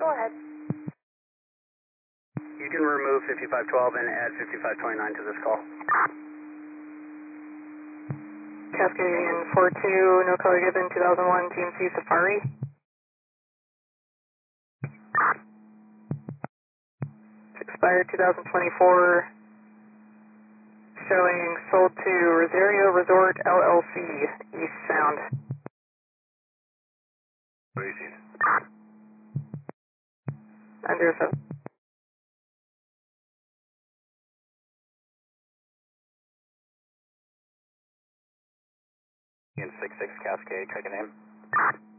Go ahead. You can remove 5512 and add 5529 to this call. Cascadian 42, no color given, 2001 GMC Safari. Expired 2024. Showing sold to Rosario Resort LLC, East Sound. Racing. Under 7. In 66 Cascade, check a name.